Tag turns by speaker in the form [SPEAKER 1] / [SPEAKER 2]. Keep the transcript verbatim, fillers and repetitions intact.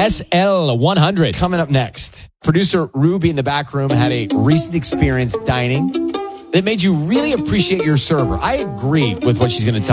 [SPEAKER 1] S L one hundred. Coming up next, producer Ruby in the back room had a recent experience dining that made you really appreciate your server. I agree with what she's going to tell